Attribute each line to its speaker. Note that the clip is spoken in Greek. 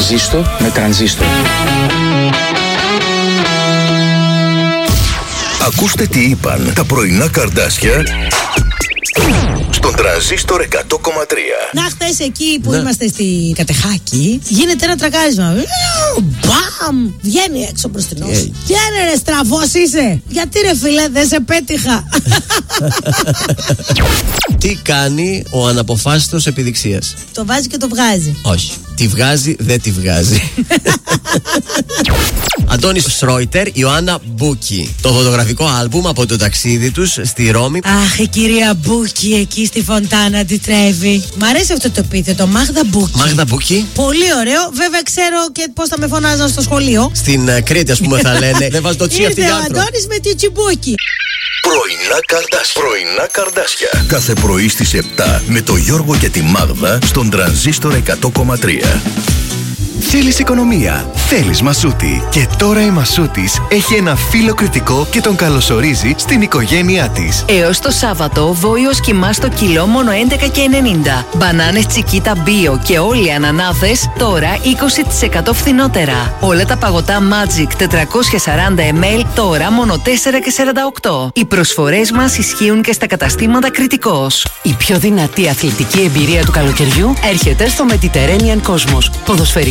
Speaker 1: Ζήστο με τρανζίστορ.
Speaker 2: Ακούστε τι είπαν τα πρωινά καρδάσια στον Τρανζίστορ 100,3.
Speaker 3: Να, χθες εκεί που είμαστε στη Κατεχάκη, γίνεται ένα τρακάρισμα. Μπαμ! Βγαίνει έξω μπροστινός. Βγαίνει ρε, στραβός είσαι. Γιατί ρε φίλε, δεν σε πέτυχα.
Speaker 4: Τι κάνει ο αναποφάσιστος επιδειξίας?
Speaker 3: Το βάζει και το βγάζει.
Speaker 4: Όχι. Τη βγάζει, δεν τη βγάζει. Αντώνης Σρόιτερ, Ιωάννα Μπούκη. Το φωτογραφικό άλμπουμ από το ταξίδι τους στη Ρώμη.
Speaker 3: Αχ, η κυρία Μπούκη εκεί στη Φοντάνα τη τρέβει. Μ' αρέσει αυτό το επίθετο, Μάγδα Μπούκη.
Speaker 4: Μάγδα Μπούκη.
Speaker 3: Πολύ ωραίο. Βέβαια ξέρω και πώς θα με φωνάζαν στο σχολείο.
Speaker 4: Στην Κρήτη, ας πούμε, θα λένε. Δεν βάζει το τσι αυτή η
Speaker 3: Ήρθε ο
Speaker 4: άρθρο.
Speaker 3: Αντώνης με τη Τσιμπούκη.
Speaker 2: Πρωινά καρδάσια. Πρωινά καρδάσια. Κάθε πρωί στις 7 με το Γιώργο και τη Μάγδα στον Τρανζίστορ 100,3.
Speaker 5: Θέλεις οικονομία, θέλεις Μασούτη. Και τώρα η Μασούτης έχει ένα φύλλο κριτικό και τον καλωσορίζει στην οικογένειά της.
Speaker 6: Έως το Σάββατο, βόηος κιμά στο κιλό μόνο 11,90. Μπανάνες Τσικίτα Bio και όλοι οι ανανάδες τώρα 20% φθηνότερα. Όλα τα παγωτά Magic 440 ml τώρα μόνο 4,48. Οι προσφορές μας ισχύουν και στα καταστήματα Κριτικός.
Speaker 7: Η πιο δυνατή αθλητική εμπειρία του καλοκαιριού έρχεται στο Mediterranean Cosmos. Ποδοσφαιρικά